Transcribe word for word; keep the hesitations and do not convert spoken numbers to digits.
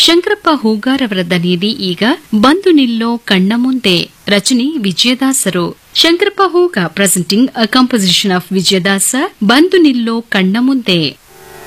ಶಂಕರಪ್ಪ ಹೂಗಾರ್ ಅವರ ದನಿಯಲ್ಲಿ ಈಗ ಬಂದು ನಿಲ್ಲೋ ಕಣ್ಣ ಮುಂದೆ. ರಚನೆ ವಿಜಯದಾಸರು. Shankarappa Hoogar presenting a composition of Vijayadasa, ಬಂದು ನಿಲ್ಲೋ ಕಣ್ಣ ಮುಂದೆ.